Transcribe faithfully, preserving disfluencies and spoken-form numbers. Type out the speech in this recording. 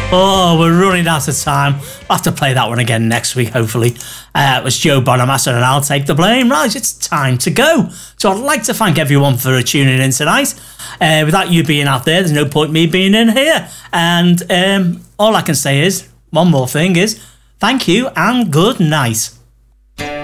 Oh, we're running out of time. I'll have to play that one again next week, hopefully. Uh, it was Joe Bonamassa and I'll Take the Blame. Right, it's time to go. So I'd like to thank everyone for tuning in tonight. Uh, without you being out there, there's no point me being in here. And um, all I can say is, one more thing is, thank you and good night.